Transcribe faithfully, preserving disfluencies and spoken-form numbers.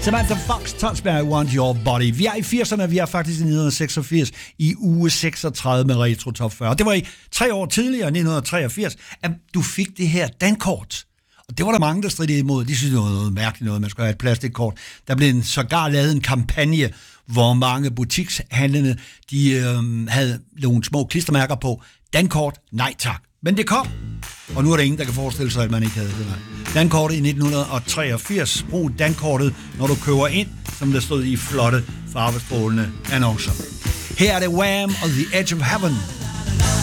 Samantha Fox, Touch Me, I Want Your Body. Vi er i firserne, vi er faktisk i nitten seksogfirs, i uge seksogtredive med Retro Top fyrre. Det var i tre år tidligere, nitten treogfirs, at du fik det her dankort. Og det var der mange, der stridede imod. De synes, det var noget mærkeligt noget, man skulle have et plastikkort. Der blev en, sågar lavet en kampagne, hvor mange butikshandlende, de øh, havde nogle små klistermærker på. Dankort, nej tak. Men det kom, og nu er der ingen, der kan forestille sig, at man ikke havde det. Dankortet i nitten treogfirs. Brug dankortet, når du køber ind, som der stod i flotte, farvestrålende annoncer. Her er det Wham! Og The Edge of Heaven.